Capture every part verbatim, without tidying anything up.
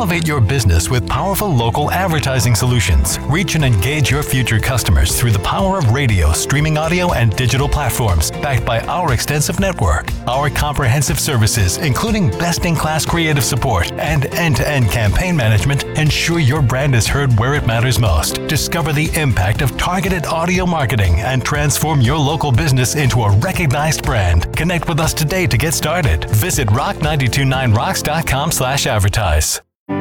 Elevate your business with powerful local advertising solutions. Reach and engage your future customers through the power of radio, streaming audio, and digital platforms, backed by our extensive network. Our comprehensive services, including best-in-class creative support and end-to-end campaign management, ensure your brand is heard where it matters most. Discover the impact of targeted audio marketing and transform your local business into a recognized brand. Connect with us today to get started. Visit rock nine two nine rocks dot com slash advertise.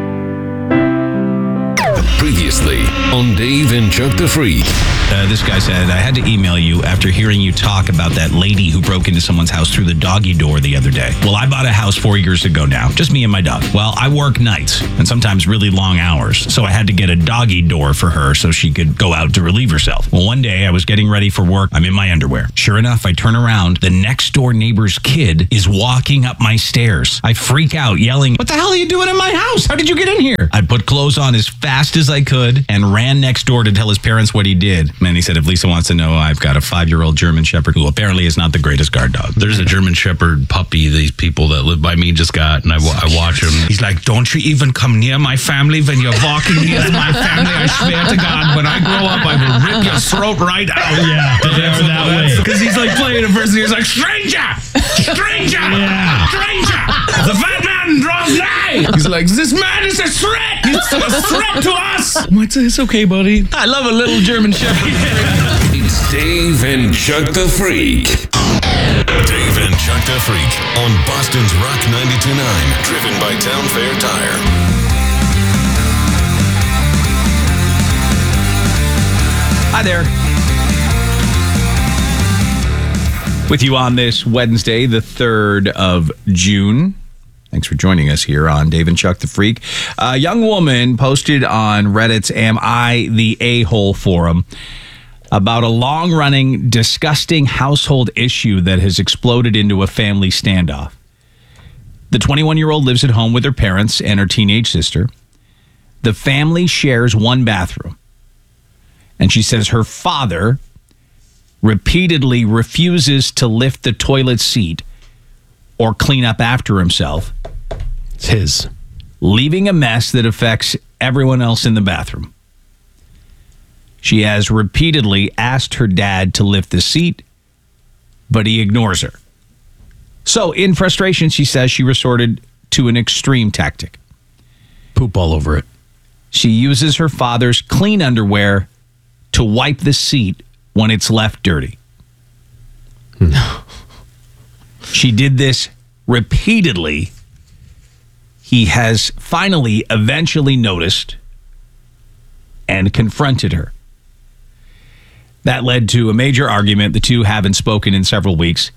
Previously on Dave and Chuck the Freak. Uh, this guy said, I had to email you after hearing you talk about that lady who broke into someone's house through the doggy door the other day. Well, I bought a house four years ago now, just me and my dog. Well, I work nights and sometimes really long hours, so I had to get a doggy door for her so she could go out to relieve herself. Well, one day I was getting ready for work. I'm in my underwear. Sure enough, I turn around. The next door neighbor's kid is walking up my stairs. I freak out, yelling, what the hell are you doing in my house? How did you get in here? I put clothes on as fast as I could and ran next door to tell his parents what he did. And he said, if Lisa wants to know, I've got a five-year-old German Shepherd who apparently is not the greatest guard dog. There's a German Shepherd puppy these people that live by me just got, and I, I watch him. He's like, don't you even come near my family when you're walking near my family. I swear to God, when I grow up, I will rip your throat right out. Yeah, they are that way. Because he's like playing a person. He's like, stranger! Stranger! Yeah. Stranger! The fat man draws nigh! He's like, this man is a threat! He's a threat to us! I'm like, it's okay, buddy. I love a little German Shepherd. It's Dave and Chuck the Freak. Dave and Chuck the Freak on Boston's Rock ninety-two point nine. Driven by Town Fair Tire. Hi there. With you on this Wednesday, the third of June. Thanks for joining us here on Dave and Chuck the Freak. A young woman posted on Reddit's Am I the A-Hole forum about a long-running, disgusting household issue that has exploded into a family standoff. The twenty-one-year-old lives at home with her parents and her teenage sister. The family shares one bathroom. And she says her father repeatedly refuses to lift the toilet seat or clean up after himself. It's his. Leaving a mess that affects everyone else in the bathroom. She has repeatedly asked her dad to lift the seat, but he ignores her. So, in frustration, she says she resorted to an extreme tactic. Poop all over it. She uses her father's clean underwear to wipe the seat when it's left dirty. No. She did this repeatedly. He has finally, eventually noticed and confronted her. That led to a major argument. The two haven't spoken in several weeks.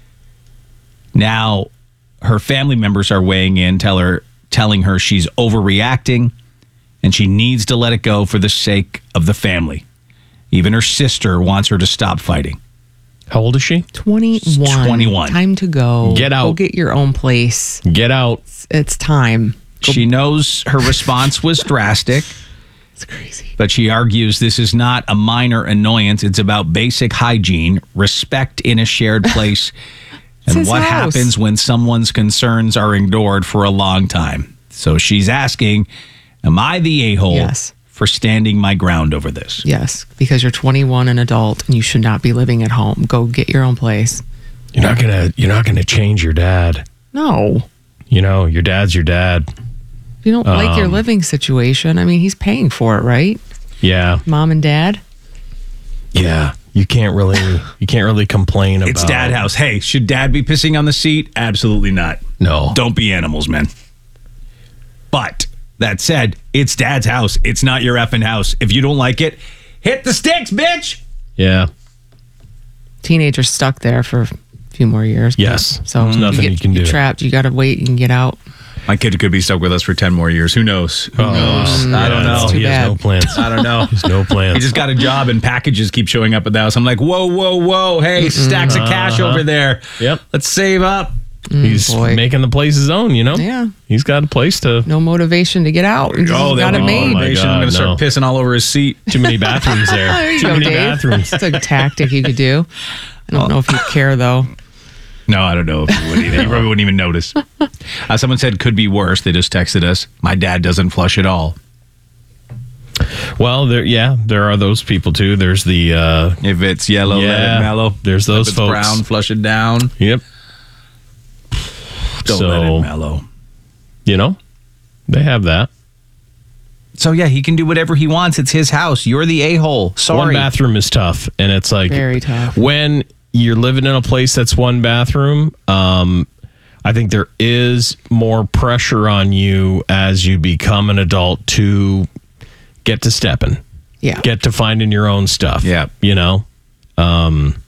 Now, her family members are weighing in, tell her, telling her she's overreacting and she needs to let it go for the sake of the family. Even her sister wants her to stop fighting. How old is she? twenty-one. twenty-one. Time to go. Get out. Go get your own place. Get out. It's, it's time. Go. She knows her response was drastic. It's crazy. But she argues this is not a minor annoyance. It's about basic hygiene, respect in a shared place, and his what house. happens when someone's concerns are ignored for a long time. So she's asking, am I the a-hole Yes. for standing my ground over this? Yes, because you're twenty-one, an adult, and you should not be living at home. Go get your own place. You're not gonna. You're not gonna change your dad. No. You know, your dad's your dad. If you don't like your Um, living situation, I mean, he's paying for it, right? Yeah. Mom and dad? Yeah. You can't really. You can't really complain about. It's dad house. Hey, should dad be pissing on the seat? Absolutely not. No. Don't be animals, man. But that said, it's dad's house. It's not your effing house. If you don't like it, hit the sticks, bitch. Yeah. Teenager's stuck there for a few more years. Yes. So There's nothing you, you get, can you're do. trapped. You got to wait and get out. My kid could be stuck with us for ten more years. Who knows? Who Oh, knows? yeah, I don't know. that's- Too He has bad. no plans. I don't know. He has no plans. He just got a job and packages keep showing up at the house. I'm like, whoa, whoa, whoa. Hey, stacks of cash Uh-huh. over there. Yep. Let's save up. He's boy. making the place his own. You know. Yeah. He's got a place to. No motivation to get out. You just Oh, got it there we go. made. my Motivation. I'm God, going to start no. pissing all over his seat. Too many bathrooms there. There you Too go, many Dave. bathrooms. It's a tactic you could do. I don't know if you care, though. No, I don't know if he would either. He probably wouldn't even notice. Uh, someone said could be worse. They just texted us. My dad doesn't flush at all. Well, there, yeah, there are those people too. There's the uh, If it's yellow, Yeah, let it mellow. there's those if it's folks. brown, flush it down. yep. Don't So- let it mellow. You know, they have that. So yeah, he can do whatever he wants. It's his house. You're the a-hole. Sorry. One bathroom is tough, and it's like Very tough. when you're living in a place that's one bathroom. Um, I think there is more pressure on you as you become an adult to get to stepping, Yeah. get to finding your own stuff. Yeah. you know. Um,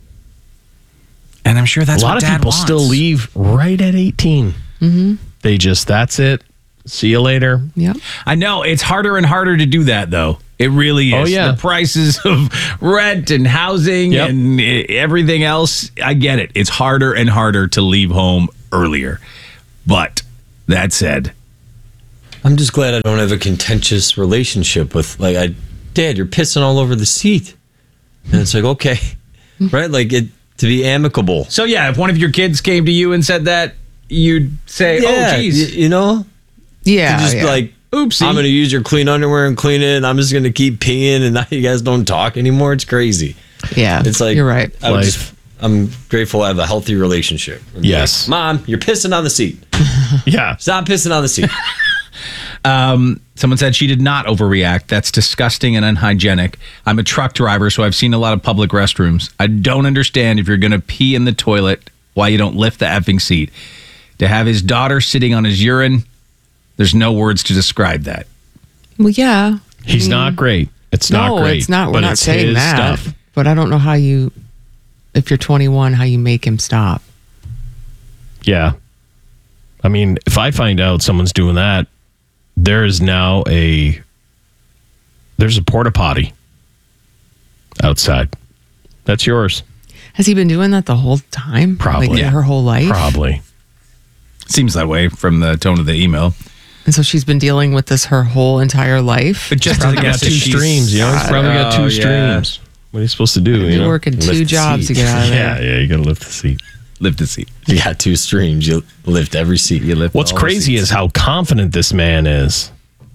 And I'm sure that's a lot what of Dad people wants. still leave right at eighteen. Mm-hmm. They just that's it. See you later. Yep. I know it's harder and harder to do that, though. It really is. Oh, yeah. The prices of rent and housing Yep. and i- everything else. I get it. It's harder and harder to leave home earlier. But that said, I'm just glad I don't have a contentious relationship with, like, I, Dad, you're pissing all over the seat. And it's like, okay, right? Like, it to be amicable. so yeah, if one of your kids came to you and said that, you'd say, Yeah, "Oh, geez, y- you know? Yeah. To just yeah. be like, oopsie." I'm going to use your clean underwear and clean it, and I'm just going to keep peeing, and now you guys don't talk anymore. It's crazy. yeah. It's like, you're right. I would Life. just, I'm grateful I have a healthy relationship. I'm Yes. like, Mom, you're pissing on the seat. Yeah. Stop pissing on the seat. Um, someone said she did not overreact. That's disgusting and unhygienic. I'm a truck driver, so I've seen a lot of public restrooms. I don't understand if you're going to pee in the toilet why you don't lift the effing seat. To have his daughter sitting on his urine, there's no words to describe that. Well, yeah. He's not great. It's no, not great. it's not. We're but not it's saying his that. stuff. But I don't know how you, if you're twenty-one, how you make him stop. Yeah. I mean, if I find out someone's doing that, there is now a there's a porta potty outside. That's yours. Has he been doing that the whole time? Probably. Like Yeah. her whole life? Probably. Seems that way from the tone of the email. And so she's been dealing with this her whole entire life? But just Probably to got guess two if she's- streams. You know, he's probably got two Oh, yeah. streams. What are you supposed to do? You You're know? working lift two the jobs seat. to get out of there. Yeah, yeah, you gotta lift the seat. Lift the seat. You got two streams. You lift every seat. You lift What's all the crazy seats. is how confident this man is.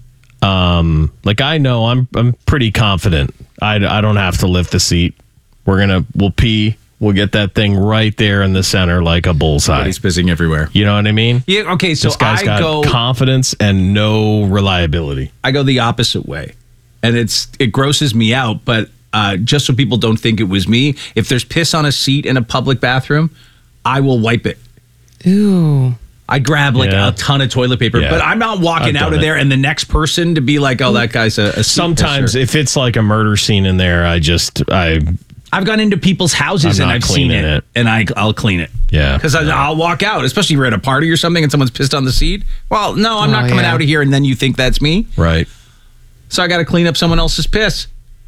Um, like I know I'm I'm pretty confident. I, I don't have to lift the seat. We're gonna we'll pee. We'll get that thing right there in the center like a But bullseye. he's pissing everywhere. You know what I mean? Yeah. Okay. So This guy's I got go. confidence and no reliability. I go the opposite way, and it's it grosses me out. But uh, just so people don't think it was me, if there's piss on a seat in a public bathroom, I will wipe it. Ooh. I grab like Yeah. a ton of toilet paper, Yeah. but I'm not walking I've out done of it. there and the next person to be like, "Oh, that guy's a." a seat Sometimes pisser. if it's like a murder scene in there, I just I I've gone into people's houses I'm and not I've seen cleaning it, it. and I I'll clean it. Yeah. because I'll walk out, especially if you're at a party or something and someone's pissed on the seat. Well, no, I'm Oh, not coming yeah. out of here, and then you think that's me. right. So I got to clean up someone else's piss.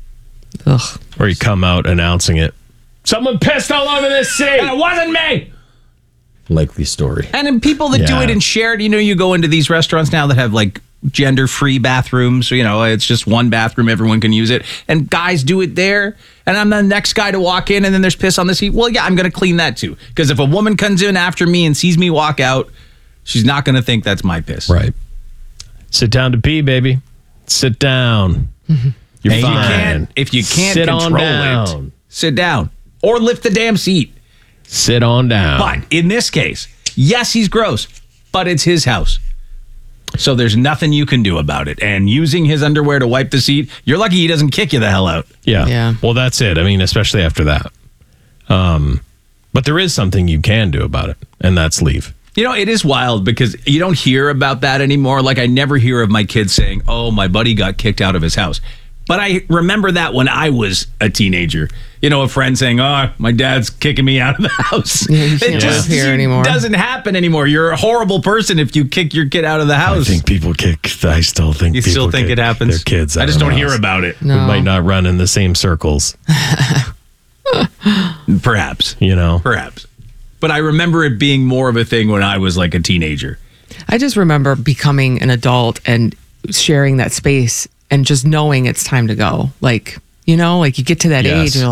Ugh. Or you come out announcing it. Someone pissed all over this seat. And it wasn't me. Likely story. And then people that do Yeah. it in shared, you know, you go into these restaurants now that have like gender-free bathrooms. So, you know, it's just one bathroom, everyone can use it. And guys do it there. And I'm the next guy to walk in, and then there's piss on the seat. Well, yeah, I'm going to clean that too. Because if a woman comes in after me and sees me walk out, she's not going to think that's my piss. Right. Sit down to pee, baby. Sit down. You're And you fine. can't, if you can't Sit on control down. it, sit down or lift the damn seat. Sit on down. But in this case, yes, he's gross, but it's his house. So there's nothing you can do about it. And using his underwear to wipe the seat, you're lucky he doesn't kick you the hell out. Yeah. Yeah. Well, that's it. I mean, especially after that. Um, but there is something you can do about it, and that's leave. You know, it is wild because you don't hear about that anymore. Like, I never hear of my kids saying, "Oh, my buddy got kicked out of his house." But I remember that when I was a teenager. You know, a friend saying, "Oh, my dad's kicking me out of the house." Yeah, you can't live here anymore. Doesn't happen anymore. You're a horrible person if you kick your kid out of the house. I think people kick. I still think you people still think kick it happens? Their kids. I out just of don't the hear house. about it. No. We might not run in the same circles. Perhaps. You know. Perhaps. But I remember it being more of a thing when I was like a teenager. I just remember becoming an adult and sharing that space and just knowing it's time to go. Like, you know, like you get to that Yes. age and you're like,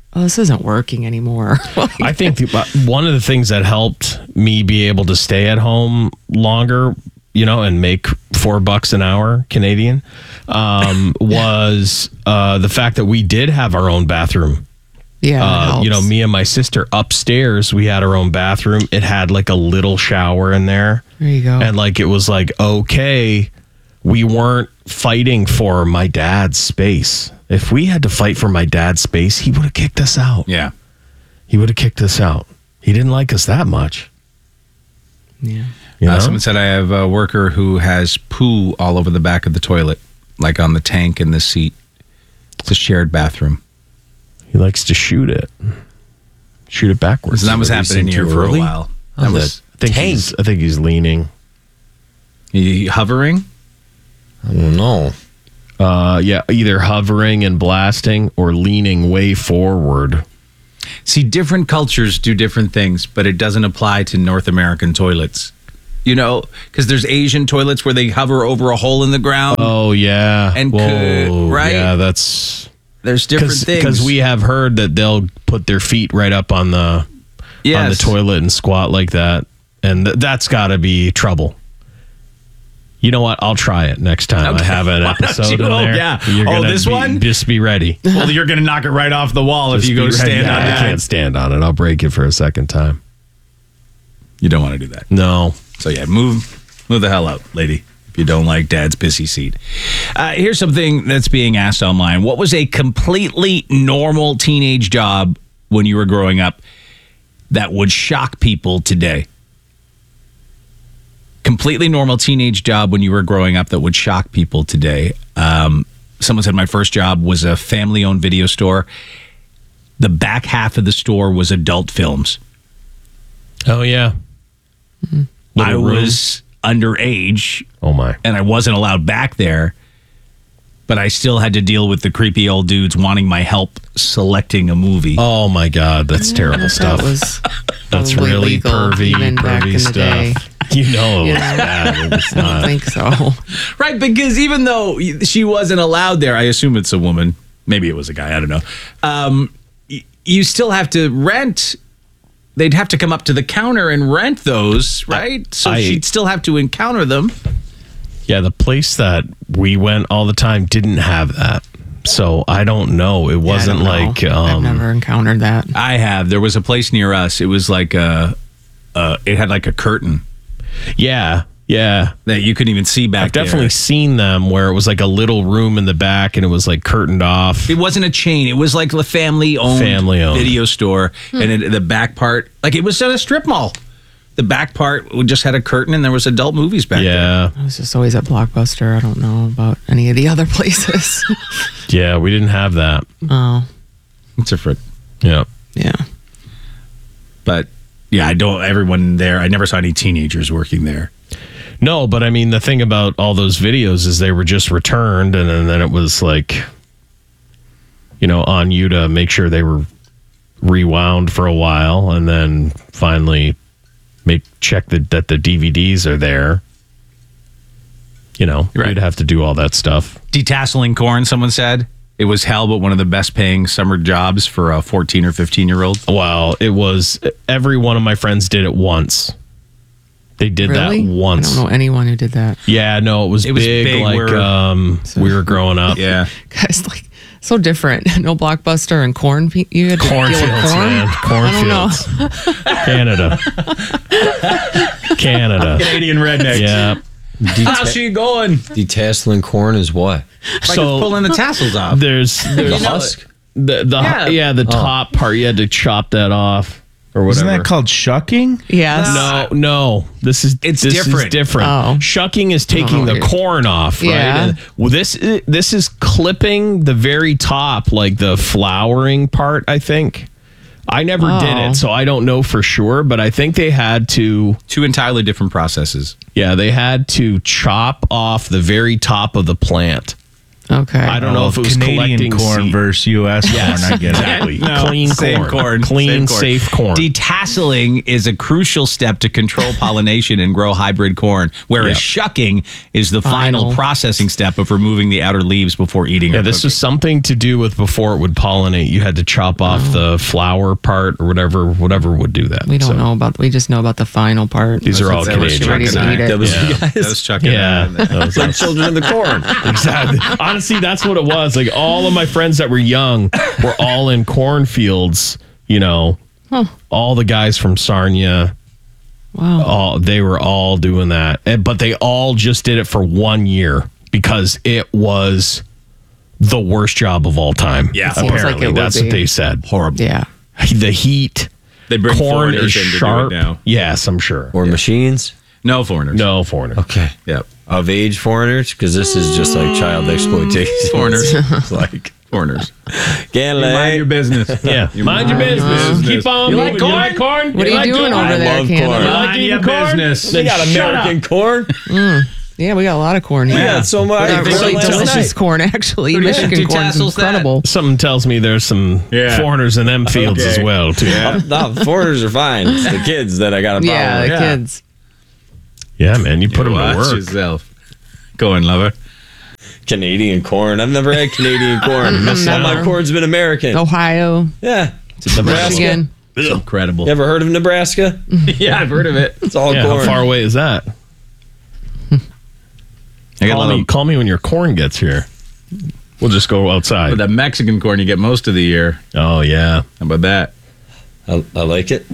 oh, this isn't working anymore. I think the, one of the things that helped me be able to stay at home longer, you know, and make four bucks an hour Canadian, um, was uh, the fact that we did have our own bathroom. Yeah, Uh, you know, me and my sister upstairs, we had our own bathroom. It had like a little shower in there. There you go. And like, it was like, okay, we weren't fighting for my dad's space. If we had to fight for my dad's space, he would have kicked us out. Yeah. He would have kicked us out. He didn't like us that much. Yeah. You know? Uh, someone said I have a worker who has poo all over the back of the toilet, like on the tank and the seat. It's a shared bathroom. He likes to shoot it. Shoot it backwards. So that was Are we happening seeing here too for early? a while. Oh, That was I think he's, I think he's leaning. he hovering. I don't know. Uh, yeah, either hovering and blasting or leaning way forward. See, different cultures do different things, but it doesn't apply to North American toilets. You know, because there's Asian toilets where they hover over a hole in the ground. Oh yeah, And Whoa, could- right? Yeah, that's There's different things. because we have heard that they'll put their feet right up on the yes. on the toilet and squat like that, and th- that's got to be trouble. You know what? I'll try it next time Okay. I have an Why don't episode you? in Oh, there. yeah. You're Oh, gonna this be- one? Just be ready. Well, you're going to knock it right off the wall if Just you be go ready. stand Yeah, on I that. can't stand on it. I'll break it for a second time. You don't want to do that. No. So yeah, move move the hell out, lady, if you don't like dad's pissy seat. Uh, here's something that's being asked online. What was a completely normal teenage job when you were growing up that would shock people today? Completely normal teenage job when you were growing up that would shock people today. Um, someone said my first job was a family-owned video store. The back half of the store was adult films. Oh yeah. I Little room. was underage Oh my. and I wasn't allowed back there, but I still had to deal with the creepy old dudes wanting my help selecting a movie. Oh my God, that's terrible That stuff. was That's probably really legal pervy, even back pervy in the stuff. day. You know, You it's know? bad. It's I don't not. think so. Right, because even though she wasn't allowed there, I assume it's a woman. Maybe it was a guy, I don't know. Um, y- you still have to rent. They'd have to come up to the counter and rent those, right? So I- she'd still have to encounter them. Yeah, the place that we went all the time didn't have that. So I don't know. It wasn't I don't like know. I've um, never encountered that. I have. There was a place near us. It was like a, uh, it had like a curtain yeah, yeah. that you couldn't even see back I've definitely there. seen them where it was like a little room in the back and it was like curtained off. It wasn't a chain. It was like the family-owned Family-owned. video store, and it, the back part, like it was at a strip mall. The back part just had a curtain, and there was adult movies back there. Yeah, I was just always at Blockbuster. I don't know about any of the other places. yeah. We didn't have that. Oh, It's different. Yeah. yeah. But yeah, I don't. Everyone there. I never saw any teenagers working there. No, but I mean, the thing about all those videos is they were just returned, and then, then it was like, you know, on you to make sure they were rewound for a while, and then finally make check that that the D V Ds are there. You know, Right. you'd have to do all that stuff. Detasseling corn. Someone said it was hell, but one of the best paying summer jobs for a fourteen or fifteen year old. Well, it was every one of my friends did it once. They did Really? that once. I don't know anyone who did that. Yeah, no, it was, It was big, big like where- um we were growing up. Yeah. Guys, like, so different. No Blockbuster and corn. You had to deal with Cornfields, corn? man. I don't know. Canada. Canada. Canadian redneck. Yeah. How's she going? Detasseling corn is what? Like So pulling the tassels off. there's The there's husk? the the Yeah. yeah, the top part you had to chop that off or whatever. Isn't that called shucking? Yes. No, no. This is It's this different. Is different. Oh. Shucking is taking know the what you're- corn off, right? Yeah. And, well, this is, this is clipping the very top, like the flowering part. I think. I never did Oh. it, so I don't know for sure. But I think they had to. Two entirely different processes. Yeah, they had to chop off the very top of the plant. Okay. I don't know if it was Canadian collecting corn seed. versus U S corn. I get it. Exactly. No, Clean same corn. corn. Clean, Same corn. safe corn. Detasseling is a crucial step to control pollination and grow hybrid corn, whereas Yep. shucking is the final. Final. processing step of removing the outer leaves before eating. Yeah, or this cooking. was something to do with before it would pollinate. You had to chop off the flower part or whatever, whatever would do that. We don't So, know about. We just know about the final part. These are all That was Canadian. Chuck Ready and to I. eat it. That was Yeah. you guys. That was Chuck and Yeah, I. that was like children of the corn. exactly. Honestly, that's what it was. Like all of my friends that were young were all in cornfields. You know, all the guys from Sarnia, Wow. all they were all doing that, And- but they all just did it for one year because it was the worst job of all time. Yeah. Seems like apparently it would that's what be. they said. Horrible. Yeah. The heat, They bring corn is foreigners in to do it sharp. now. Yes, I'm sure. Or machines. No foreigners. No foreigner. Okay. Yep. Of age foreigners, because this is just like child exploitation. Foreigners. It's like Foreigners. can't Mind your business. Yeah, mind your business. Keep on You moving. like You like corn? What are You you like doing corn? over I there, love Canada? corn. You like Mind eating your corn? business. Then We got shut American up. corn. Yeah, we got a lot of corn here. We got so much. Got I really last delicious night. corn, actually. Who Michigan did corn is tassels that? incredible. Something tells me there's some Yeah. foreigners in them fields Okay. as well too. Yeah. No, foreigners are fine. It's the kids that I got a problem Yeah, the with. kids. Yeah, man, you put them to Watch work. yourself. Go on, lover. Canadian corn. I've never had Canadian corn. All my corn's been American. Ohio, Yeah. Nebraska. Michigan. It's incredible. You ever heard of Nebraska? Yeah, I've heard of it. It's all Yeah, how corn. far away is that? I got a Call lot me, of, call me when your corn gets here. We'll just go outside. with that Mexican corn you get most of the year. Oh yeah, How about that? I, I like it.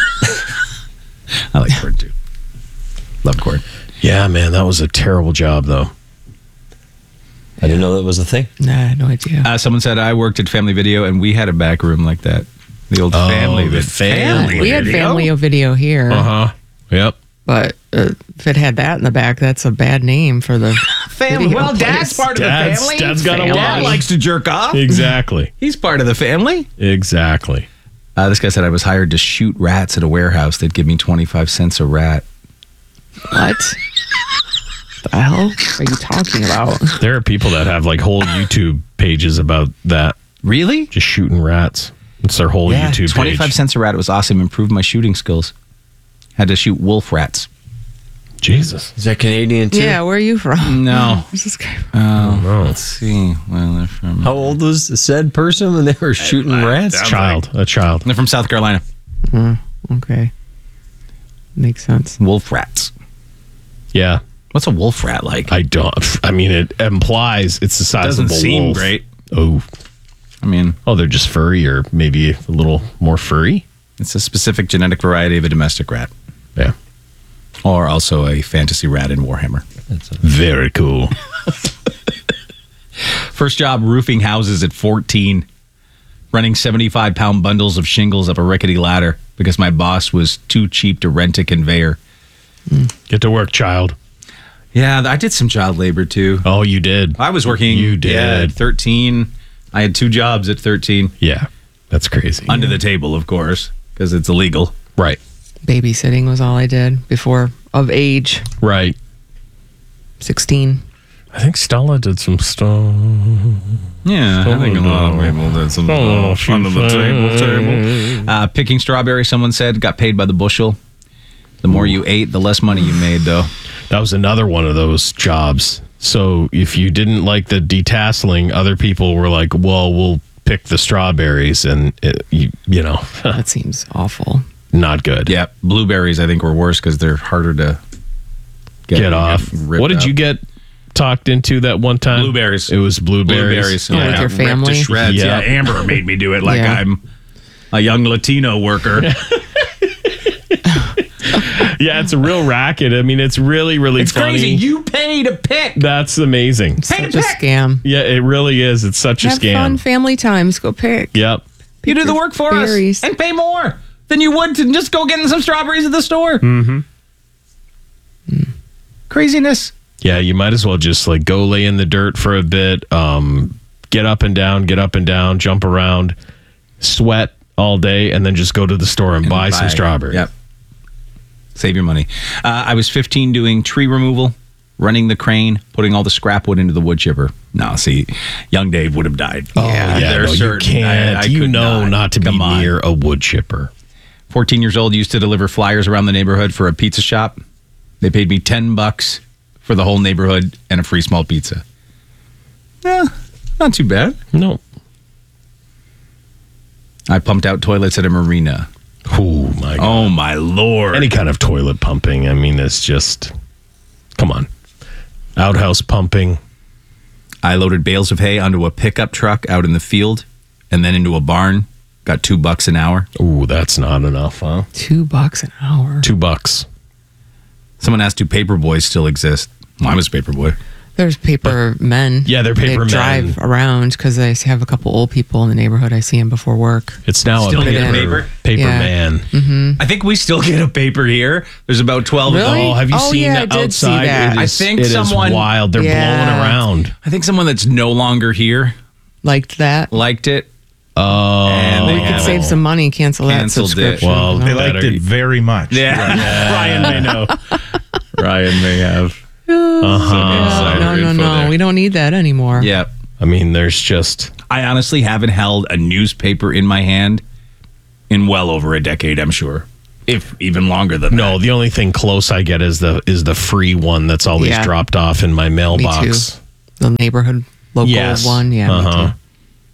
I like corn too. Love corn. yeah, man, that was a terrible job though. I didn't know that was a thing. Nah, no idea. Uh, someone said I worked at Family Video and we had a back room like that. The old Oh, family the vid- family we had video? family video here, Uh huh. Yep. but uh, if it had that in the back, that's a bad name for the Family. video Well, Dad's place. part of Dad's- the family. Dad's got a Family. Dad watch. likes to jerk off. Exactly. He's part of the family. Exactly. Uh, this guy said I was hired to shoot rats at a warehouse. They'd give me twenty-five cents a rat. What? the hell are you talking about? There are people that have like whole YouTube pages about that, Really? just shooting rats. It's their whole YouTube twenty-five page. cents a rat. It was awesome. Improved my shooting skills. Had to shoot wolf rats. Jesus. Is that Canadian too? Yeah, where are you from? No. Where's this guy? Oh, No. let's see. Well, they're from How old was the said person when they were shooting rats? Child. A child. they're from South Carolina. Okay, makes sense. Wolf rats. Yeah. What's a wolf rat like? I don't. I mean, it implies it's the size Doesn't of a seem wolf. great. Oh. I mean, Oh, they're just furry or maybe a little more furry. it's a specific genetic variety of a domestic rat, Yeah. or also a fantasy rat in Warhammer. Very cool. First job roofing houses at fourteen, running seventy-five pound bundles of shingles up a rickety ladder because my boss was too cheap to rent a conveyor. Get to work, child. Yeah, I did some child labor too. Oh, you did. I was working. You did. Yeah, at thirteen. I had two jobs at thirteen. Yeah. That's crazy. Under the table, of course, because it's illegal. Right. Babysitting was all I did before of age. Right. sixteen. I think Stella did some stuff. Yeah, I think a lot of people did some Oh, stuff under the table. table. Uh, picking strawberries, someone said, got paid by the bushel. The more you ate, the less money you made, though. That was another one of those jobs. So if you didn't like the detasseling, other people were like, well, we'll pick the strawberries. And, it, you, you know, That seems awful. not good. Yeah, blueberries, I think, were worse because they're harder to get, Get off. ripped What did up. you get talked into that one time? Blueberries. It was blueberries. Blueberries. Yeah, I with got your ripped to family? shreds. Yeah. Yeah, Amber made me do it like Yeah. I'm a young Latino worker. Yeah, it's a real racket. I mean, it's really, really It's funny. crazy. You pay to pick. That's amazing. Such a scam. Yeah, it really is. It's such a Have scam. fun family times. Go pick. Yep. You do the work for berries. us and pay more than you would to just go getting some strawberries at the store. Mm-hmm. Craziness. Yeah, you might as well just like go lay in the dirt for a bit, um, get up and down, get up and down, jump around, sweat all day, and then just go to the store and, buy, some strawberries. Yep. Save your money. Uh, I was fifteen doing tree removal, running the crane, putting all the scrap wood into the wood chipper. No, see, young Dave would have died. Oh, yeah, They're no, you certain. can't. I- I you could know not, to be Come on. near a wood chipper. fourteen years old, used to deliver flyers around the neighborhood for a pizza shop. They paid me ten bucks for the whole neighborhood and a free small pizza. Yeah, not too bad. No. I pumped out toilets at a marina. Oh, my God. Oh, my Lord. Any kind of toilet pumping, I mean, it's just, come on. Outhouse pumping. I loaded bales of hay onto a pickup truck out in the field and then into a barn. Got two bucks an hour. Ooh, that's not enough, huh? Two bucks an hour. Two bucks. Someone asked, do paper boys still exist? Well, I was a paper boy. There's paper men. Yeah, they're paper they men. drive around because I have a couple old people in the neighborhood. I see them before work. It's now Still a get paper, paper? paper Yeah. man. I think we still get a paper here. There's about twelve of them. Really? Oh, have you Oh, seen yeah, I that did see outside? that. It I is- think it is someone- wild. They're Yeah. blowing around. I think someone that's no longer here Liked that. liked it. Oh, And they We could haven't. save some money. Cancel that Canceled it. subscription. Well, No. They Better. liked it very much. Yeah. Ryan may know. Ryan may have. Uh-huh. Yeah, no, no, no. We don't need that anymore. Yeah. I mean, there's just I honestly haven't held a newspaper in my hand in well over a decade, I'm sure. If even longer than no. that. The only thing close I get is the is the free one that's always Yeah. dropped off in my Me mailbox. too. The neighborhood local Yes. one. Yeah, Uh-huh. me too.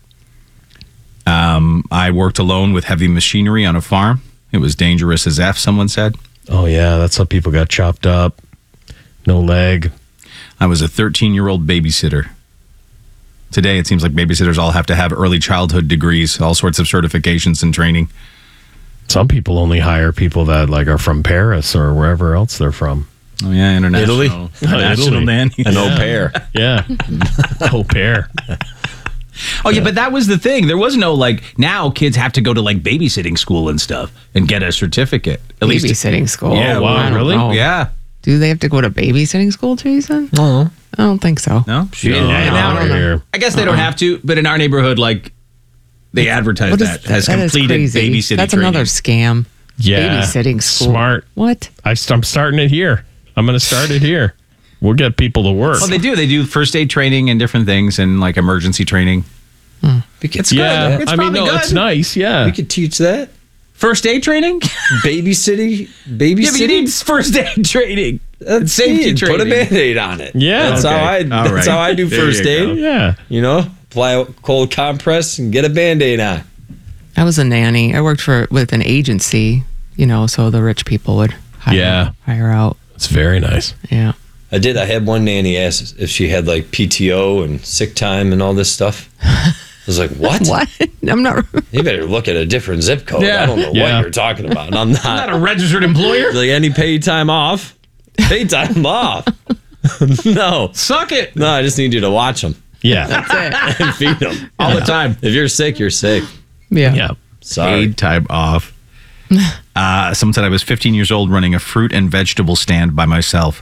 Um, I worked alone with heavy machinery on a farm. It was dangerous as F, someone said. Oh yeah, that's how people got chopped up. No leg. I was a thirteen-year-old babysitter. Today, it seems like babysitters all have to have early childhood degrees, all sorts of certifications and training. Some people only hire people that like are from Paris or wherever else they're from. Oh, yeah, international. Italy? International Italy. nanny. An au pair. Yeah, au pair. Oh, yeah, but that was the thing. There was no, like, now kids have to go to, like, babysitting school and stuff and get a certificate. At least. Babysitting school. Yeah, Oh, wow, I don't really? know. Yeah. Do they have to go to babysitting school, Jason? Oh. I don't think so. No? No, And now- not here. I guess they don't have to, but in our neighborhood, like, they advertise What is that as that is completed crazy. babysitting That's training. another scam. Yeah, Babysitting school. Smart. What? I, I'm starting it here. I'm going to start it here. We'll get people to work. Well, they do. They do first aid training and different things and, like, emergency training. It's yeah, good. It's I mean, probably no, good. it's nice. Yeah, We could teach that. First aid training? Babysitting. Babysitting. Yeah, but you need first aid training. That's safety it. Put a training. Band-Aid on it. Yeah. That's Okay. how I. All That's right. how I do There first you aid. go. yeah. You know, apply a cold compress and get a Band-Aid on. I was a nanny. I worked for with an agency, you know, so the rich people would hire, Yeah. hire out. It's very nice. Yeah. I did. I had one nanny ask if she had like P T O and sick time and all this stuff. I was like, what? What? I'm not. You better look at a different zip code. Yeah. I don't know Yeah. what you're talking about. I'm not. Not a registered employer? like any paid time off. Paid time off. no. Suck it. No, I just need you to watch them Yeah, That's it. and feed them. All the time. If you're sick, you're sick. Yeah. yeah. Sorry. Paid time off. Uh, someone said I was fifteen years old running a fruit and vegetable stand by myself.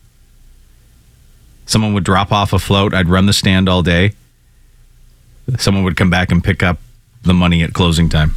Someone would drop off a float. I'd run the stand all day. Someone would come back and pick up the money at closing time.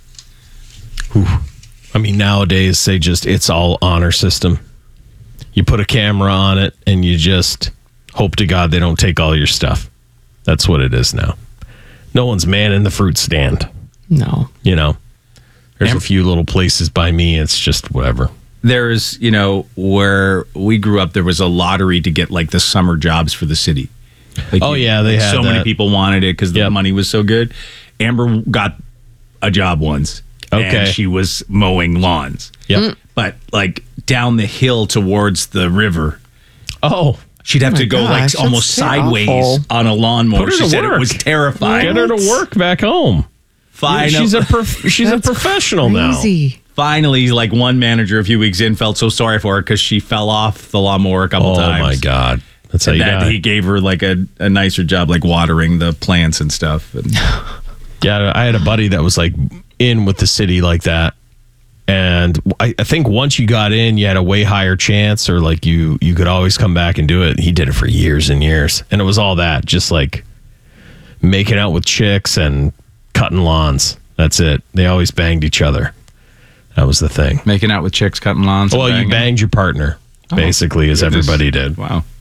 I mean, nowadays they just it's all honor system. You put a camera on it, and you just hope to God they don't take all your stuff. That's what it is now. No one's manning the fruit stand. No. You know, there's Am- a few little places by me. It's just whatever. There's, you know, where we grew up, there was a lottery to get like the summer jobs for the city. Like, Oh, you- yeah, they had so many that. people wanted it because the Yep. money was so good. Amber got a job once. Okay. And she was mowing lawns. Yep. But like down the hill towards the river, Oh, she'd have Oh to my go gosh, like that's almost so sideways awful. on a lawnmower. Put her She to said it work. was terrifying. get her to work back home. Finally, She's a prof- she's a That's professional now. Crazy. finally, like one manager a few weeks in felt so sorry for her because she fell off the lawnmower a couple Oh times. my God, that's how And you that die. he gave her like a, a nicer job, like watering the plants and stuff. And Yeah, I had a buddy that was like in with the city like that. And I, I think once you got in, you had a way higher chance, or like you you could always come back and do it. He did it for years and years. And it was all that, just like making out with chicks and cutting lawns. That's it. They always banged each other. That was the thing. making out with chicks, cutting lawns. and Well, you banging. banged your partner, basically, as Goodness. everybody did. Wow.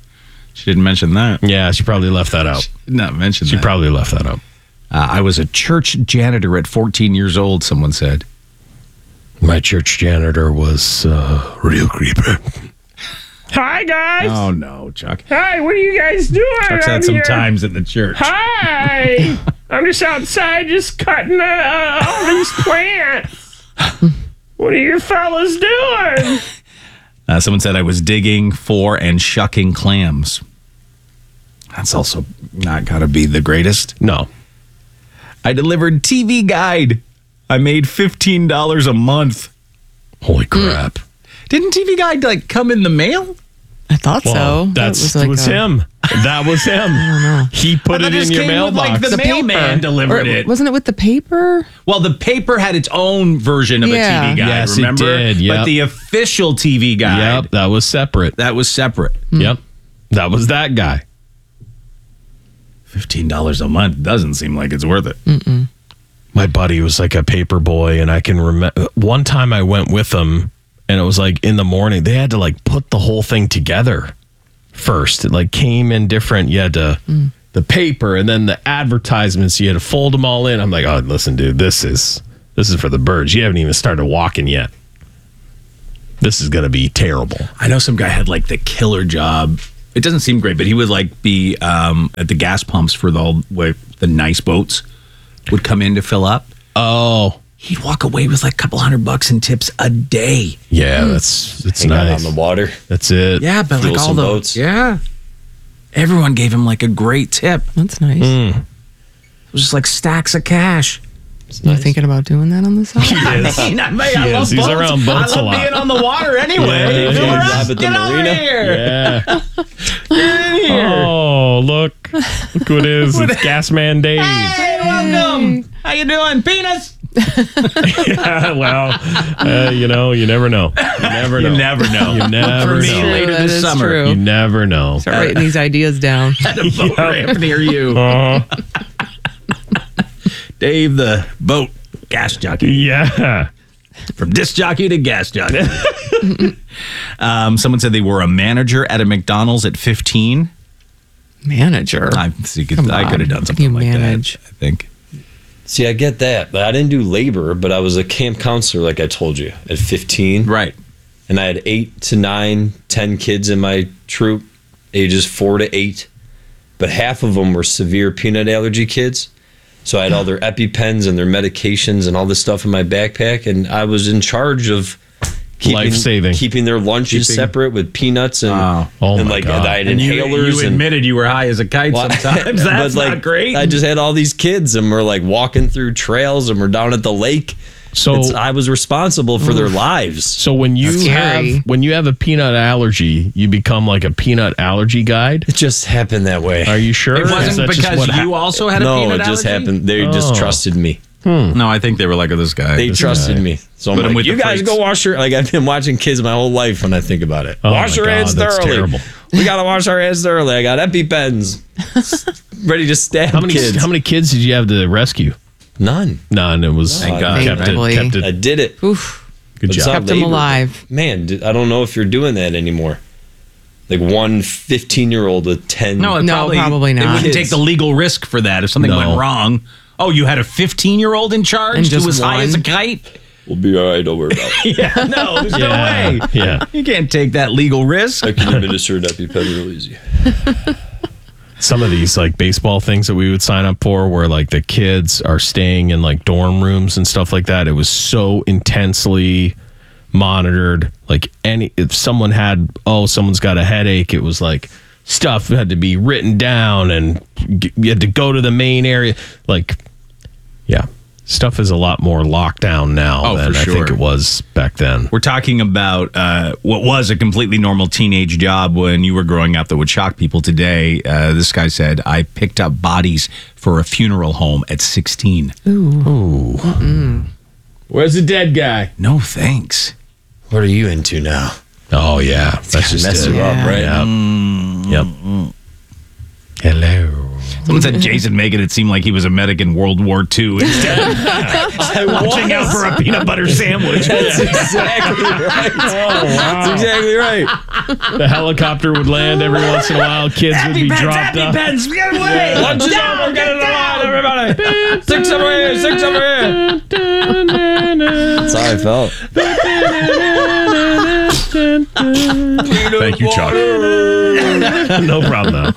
She didn't mention that. Yeah, she probably left that out. Did not mention She that. probably left that out. Uh, I was a church janitor at fourteen years old, someone said. My church janitor was uh, real creepy. Hi, guys. Oh, no, Chuck. Hi, what are you guys doing? Chuck's had some times in the church. Hi. I'm just outside just cutting uh, all these plants. What are you fellas doing? Uh, someone said I was digging for and shucking clams. That's also not got to be the greatest. No. I delivered T V Guide. I made fifteen dollars a month. Holy crap. Didn't T V Guide like come in the mail? I thought Well, so. that's was was, like was a- him. That was him. I don't know. He put I it thought this in your came with, like, mailbox. the mailman delivered Or it. Wasn't it with the paper? Well, the paper had its own version of Yeah. a T V Guide, Yes, it remember? did, But yep. the official T V Guide, Yep, that was separate. that was separate. Yep. That was that guy. fifteen dollars a month doesn't seem like it's worth it. My buddy was like a paper boy, and I can remember one time I went with him, and it was like in the morning. They had to like put the whole thing together first. It like came in different. You had to the paper, and then the advertisements. You had to fold them all in. I'm like, oh, listen, dude, this is this is for the birds. You haven't even started walking yet. This is gonna be terrible. I know some guy had like the killer job. It doesn't seem great, but he would like be um, at the gas pumps for the where the nice boats would come in to fill up. Oh, He'd walk away with like a couple hundred bucks in tips a day. yeah, that's it's Hang out nice. on the water. That's it. Yeah, but Fuel like all some the boats. yeah, everyone gave him like a great tip. It That's nice. Mm. was just like stacks of cash. You thinking about doing that on the side? I mean, I, may, I He love is. He's boats. around boats I a love lot. being on the water anyway. Yeah, Fill yeah, her yeah. up. Job at the Get over marina. here. Yeah. Get in here. Oh, look. Look who it is. It's Gasman Dave. Hey, welcome. How you doing, penis? Yeah, well, uh, you know, you never know. You never know. You never know. You never For me, know. later That this is summer. true. You never know. Start writing these ideas down. At a boat ramp near you. Uh-huh. Dave the boat gas jockey. Yeah. From disc jockey to gas jockey. um, someone said they were a manager at a McDonald's at fifteen. Manager. I, so you could, Come I could have on. done something You like manage. that, I think. See, I get that, but I didn't do labor, but I was a camp counselor, like I told you, at fifteen. Right. And I had eight to nine, ten kids in my troop, ages four to eight. But half of them were severe peanut allergy kids. So I had all their EpiPens and their medications and all this stuff in my backpack. And I was in charge of keeping, Life-saving. keeping their lunches Keeping- separate with peanuts and, Wow. Oh and my like God. I had And you, inhalers. you and, admitted you were high as a kite Well, sometimes. That's but, like, not great. I just had all these kids and we're like walking through trails and we're down at the lake. So It's, I was responsible for their lives. so when you That's have scary. when you have a peanut allergy, you become like a peanut allergy guide. It just happened that way. Are you sure? it Is wasn't that just because what you hap- also had a no, peanut it just allergy? happened. They Oh. just trusted me. No, I think they were like, oh, this guy. They This trusted guy. me. So I'm Put 'em like, with you the guys freaks. go wash your. Like I've been watching kids my whole life when I think about it. Oh wash my your hands God, that's thoroughly. terrible. We gotta wash our hands thoroughly. I got EpiPens, ready to stab How many kids. how many kids did you have to rescue? None. None. It was Thank God. kept it, Thankfully. kept it. I did it. Oof. Good But it's job. not Kept them labor. alive. Man, dude, I don't know if you're doing that anymore. Like one fifteen-year-old with ten. No, it No, probably, probably They not. wouldn't Kids. take the legal risk for that if something No. went wrong. Oh, you had a fifteen-year-old in charge And who just was high one? as a kite? we'll be all right. Don't worry about it. Yeah, no, there's Yeah, no way. yeah. You can't take that legal risk. I can administer an EpiPen real easy. Some of these like baseball things that we would sign up for where like the kids are staying in like dorm rooms and stuff like that. It was so intensely monitored. Like any if someone had oh someone's got a headache, it was like stuff had to be written down and g- you had to go to the main area. Like yeah, stuff is a lot more locked down now Oh, than for I think sure. it was back then. We're talking about uh, what was a completely normal teenage job when you were growing up that would shock people today. Uh, this guy said, I picked up bodies for a funeral home at sixteen. Where's the dead guy? No thanks. What are you into now? Oh yeah, that's just Mess it. you up, right? Yep. Yep. Hello. Someone said Jason making it seem like he was a medic in World War Two instead. Watching out for a peanut butter sandwich. That's exactly right. Oh, wow. That's exactly right. The helicopter would land every once in a while. Kids would be dropped off. Pens, get away! Lunch is over, get it on, everybody! Six over here, six over here! That's how I felt. Thank you, Chuck. No problem, though.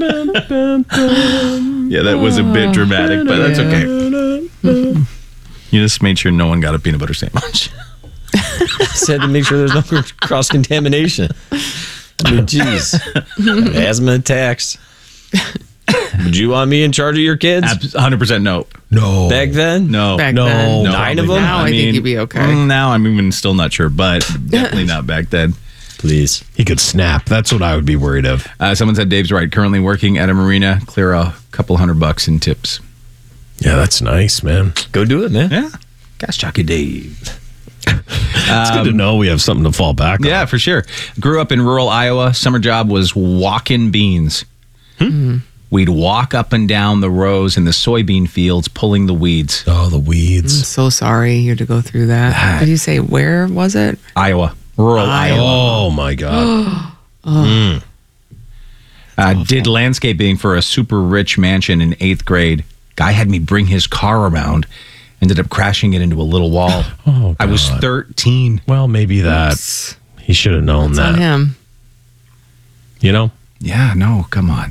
Yeah, that was a bit dramatic, but that's okay. You just made sure no one got a peanut butter sandwich. Just had to make sure there's no cross contamination. I mean, jeez, asthma attacks. Would you want me in charge of your kids? one hundred percent no. No. Back then? No. Back No, then. No, Nine of probably them? not. Now I think you'd be okay. mm, Now I'm even still not sure, but definitely not back then. Please. He could snap. That's what I would be worried of. Uh, someone said Dave's right. Currently working at a marina. Clear a couple hundred bucks in tips. Yeah, that's nice, man. Go do it, man. Yeah. Gas Jockey Dave. It's good to know we have something to fall back on. Yeah, for sure. Grew up in rural Iowa. Summer job was walking beans. Hmm. We'd walk up and down the rows in the soybean fields, pulling the weeds. Oh, the I'm weeds. so sorry you had to go through that. Did you say where was it? Iowa. Rural Iowa. Oh, my God. Uh, did landscaping for a super rich mansion in eighth grade. Guy had me bring his car around. Ended up crashing it into a little wall. Oh, I was God. thirteen. Well, maybe that. He should have known It's that. on him. You know? Yeah, no, come on.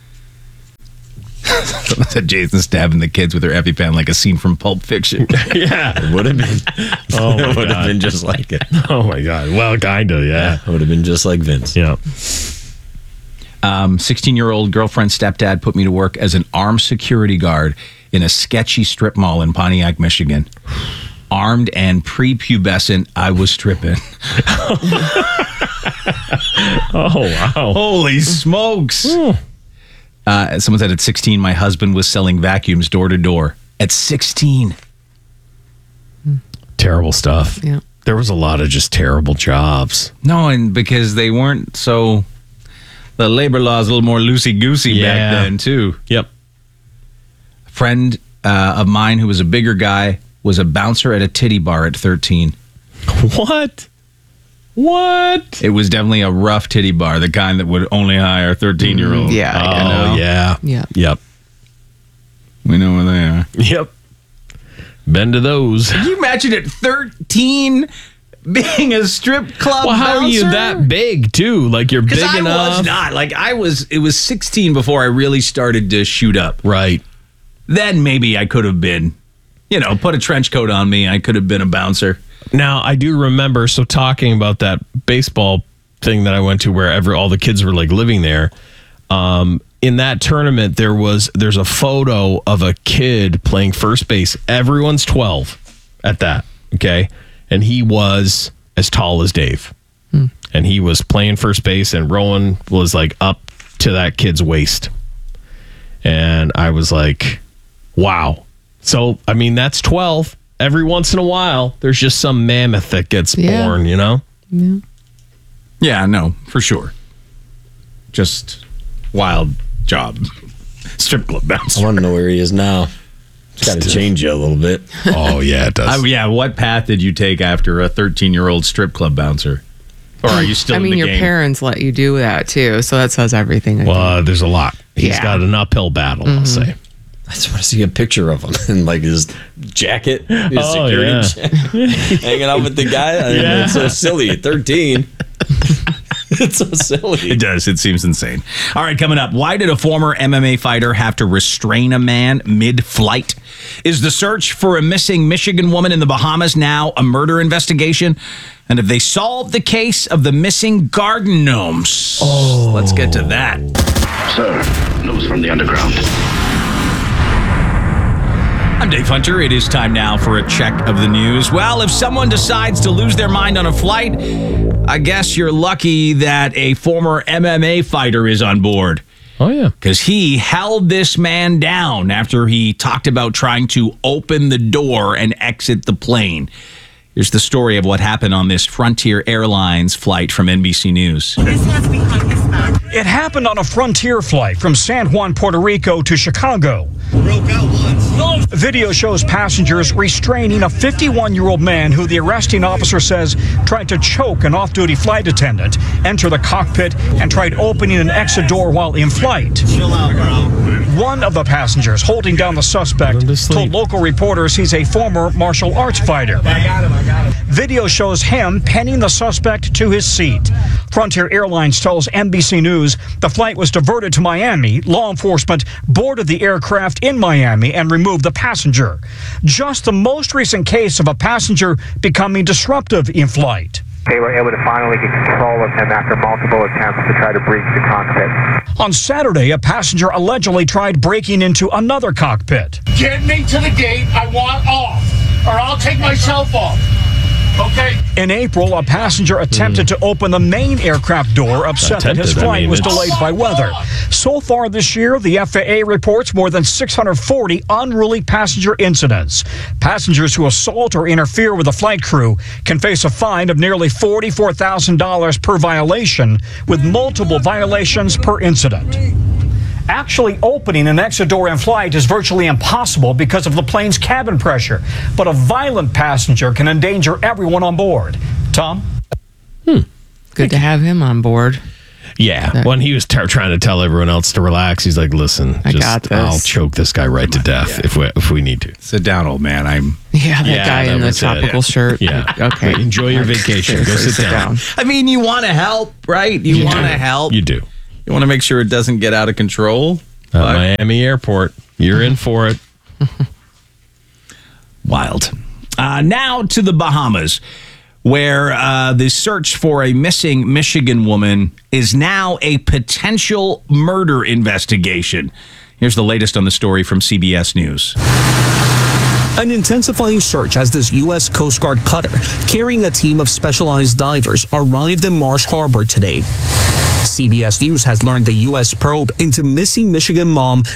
Someone said Jason stabbing the kids with her EpiPen like a scene from Pulp Fiction. Yeah. It would have been. Oh, my It would have God. been just like it. Oh, my God. Well, kind of, yeah. It would have been just like Vince. Yeah. Um, sixteen-year-old girlfriend stepdad put me to work as an armed security guard in a sketchy strip mall in Pontiac, Michigan. Armed and prepubescent, I was stripping. Oh, wow. Holy smokes. Uh, someone said at sixteen, my husband was selling vacuums door to door. At sixteen. Terrible stuff. Yeah. There was a lot of just terrible jobs. No, and because they weren't so... The labor law is a little more loosey-goosey Yeah. back then, too. Yep. A friend uh, of mine who was a bigger guy was a bouncer at a titty bar at thirteen. What? What? It was definitely a rough titty bar, the kind that would only hire thirteen-year-olds. Yeah, I Oh, get it. yeah. Yeah. Yep. We know where they are. Yep. Been to those. Can you imagine at thirteen being a strip club Well, how are you bouncer? that big, too? Like, you're big Because I enough? was not. Like, I was, it was sixteen before I really started to shoot up. Right. Then maybe I could have been, you know, put a trench coat on me. I could have been a bouncer. Now, I do remember, so talking about that baseball thing that I went to where every all the kids were like living there. Um, in that tournament, there was there's a photo of a kid playing first base. Everyone's twelve at that, okay? And he was as tall as Dave. And he was playing first base, and Rowan was like up to that kid's waist. And I was like, wow. So, I mean, that's twelve. Every once in a while, there's just some mammoth that gets Yeah. born, you know? Yeah, no, for sure. Just wild job. Strip club bouncer. I want to know where he is now. It's got to change you a little bit. Oh, yeah, it does. Uh, yeah, what path did you take after a thirteen-year-old strip club bouncer? Or are you still I mean, in the your game? parents let you do that too, so that says everything. I well, think. uh, there's a lot. He's Yeah. got an uphill battle, I'll say. I just want to see a picture of him in like his jacket, his Oh, security yeah. jacket, hanging out with the guy. I mean, Yeah. It's so silly at thirteen. It's so silly. It does. It seems insane. All right, coming up. Why did a former M M A fighter have to restrain a man mid-flight? Is the search for a missing Michigan woman in the Bahamas now a murder investigation? And have they solved the case of the missing garden gnomes? Oh. Let's get to that. Sir, news from the underground. I'm Dave Hunter. It is time now for a check of the news. Well, if someone decides to lose their mind on a flight, I guess you're lucky that a former M M A fighter is on board. Oh, yeah. Because he held this man down after he talked about trying to open the door and exit the plane. Here's the story of what happened on this Frontier Airlines flight from N B C News. His hands behind his back. It happened on a Frontier flight from San Juan, Puerto Rico to Chicago. Broke out once. Video shows passengers restraining a fifty-one-year-old man who the arresting officer says tried to choke an off-duty flight attendant, enter the cockpit, and tried opening an exit door while in flight. Chill out, bro. One of the passengers holding down the suspect told local reporters he's a former martial arts fighter. I got him, I got him. Video shows him pinning the suspect to his seat. Frontier Airlines tells N B C News the flight was diverted to Miami. Law enforcement boarded the aircraft in Miami and removed the passenger. Just the most recent case of a passenger becoming disruptive in flight. They were able to finally get control of him after multiple attempts to try to breach the cockpit. On Saturday, a passenger allegedly tried breaking into another cockpit. Get me to the gate. I want off, or I'll take myself off. Okay. In April, a passenger attempted mm. to open the main aircraft door, upset attempted, that his flight I mean, was delayed by weather. So far this year, the F A A reports more than six hundred forty unruly passenger incidents. Passengers who assault or interfere with the flight crew can face a fine of nearly forty-four thousand dollars per violation, with multiple violations per incident. Actually opening an exit door in flight is virtually impossible because of the plane's cabin pressure, but a violent passenger can endanger everyone on board. Tom? Hmm. Good to have him on board. Yeah, that, when he was t- trying to tell everyone else to relax, he's like, listen, I just, got this. I'll choke this guy right to death yeah. if we if we need to. Sit down, old man. I'm Yeah, that yeah, guy that in the tropical it. shirt. Yeah. Okay. Enjoy your vacation. Go sit, sit down. down. I mean, you want to help, right? You, you want to help. You do. You want to make sure it doesn't get out of control. At Miami Airport. You're in for it. Wild. Uh, now to the Bahamas, where uh, the search for a missing Michigan woman is now a potential murder investigation. Here's the latest on the story from C B S News. An intensifying search as this U S Coast Guard cutter carrying a team of specialized divers arrived in Marsh Harbor today. C B S News has learned the U S probe into missing Michigan mom